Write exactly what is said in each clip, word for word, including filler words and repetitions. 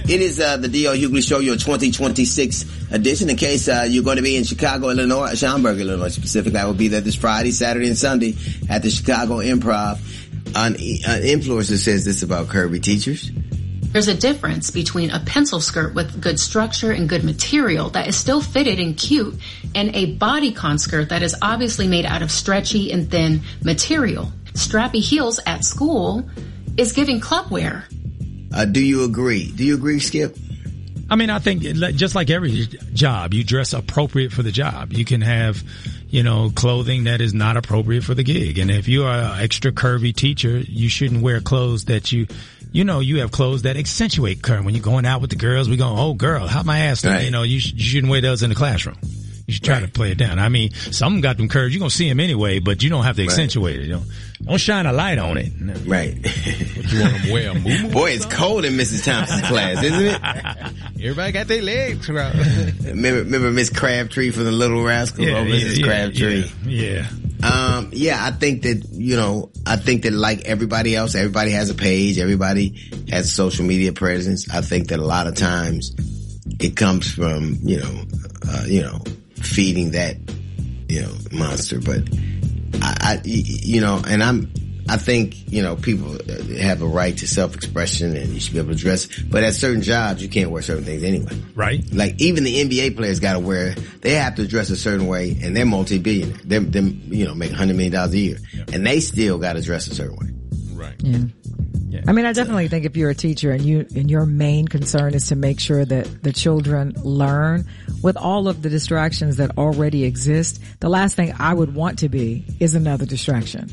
It is uh, the D L Hughley Show, your twenty twenty-six edition. In case uh, you're going to be in Chicago, Illinois, Schaumburg, Illinois specifically, I will be there this Friday, Saturday, and Sunday at the Chicago Improv. An, an influencer says this about curvy teachers. There's a difference between a pencil skirt with good structure and good material that is still fitted and cute and a bodycon skirt that is obviously made out of stretchy and thin material. Strappy heels at school is giving club wear. Uh, do you agree? Do you agree, Skip? I mean, I think just like every job, you dress appropriate for the job. You can have, you know, clothing that is not appropriate for the gig. And if you are an extra curvy teacher, you shouldn't wear clothes that you, you know, you have clothes that accentuate curve. When you're going out with the girls, we go, oh, girl, how my ass look? Right. You know, you, sh- you shouldn't wear those in the classroom. You should try right. to play it down. I mean, some got them curves. You're going to see them anyway, but you don't have to accentuate right. it. You know? Don't shine a light on it. No. Right. But you want them to wear a moo-moo? Boy, it's cold in Missus Thompson's class, isn't it? Everybody got their legs out. remember, remember Miss Crabtree from the Little Rascals? Yeah, oh, Missus yeah, Crabtree. Yeah. yeah. Um, yeah, I think that, you know, I think that like everybody else, everybody has a page. Everybody has a social media presence. I think that a lot of times it comes from, you know, uh, you know, feeding that, you know, monster. But I, I, you know, and I'm, I think, you know, people have a right to self-expression and you should be able to dress. But at certain jobs, you can't wear certain things anyway. Right. Like even the N B A players got to wear, they have to dress a certain way and they're multi-billionaire. They're, they're you know, make one hundred million dollars a year. Yep. And they still got to dress a certain way. Right. Yeah. Yeah. I mean, I definitely think if you're a teacher and you, and your main concern is to make sure that the children learn with all of the distractions that already exist, the last thing I would want to be is another distraction.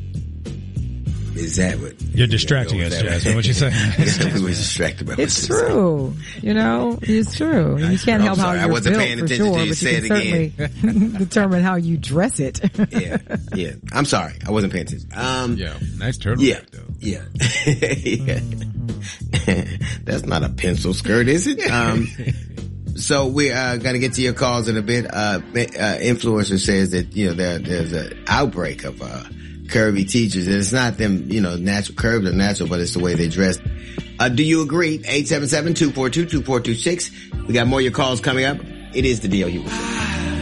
Is that what you're distracting us, Jasmine? What you saying? We were distracted by It's true. You know, it's true. You can't help how you're built for sure, but you can certainly determine how you dress it. yeah, yeah. I'm sorry, I wasn't paying attention. Um, yeah, nice turtleneck yeah, though. Yeah, yeah. Mm-hmm. That's not a pencil skirt, is it? Um, so we uh, got to get to your calls in a bit. Uh, uh, influencer says that you know there, there's an outbreak of uh, curvy teachers, and it's not them, you know, natural curves are natural, but it's the way they dress. Uh, do you agree? eight seven seven, two four two, two four two six. We got more of your calls coming up. It is the D L Hughley Show.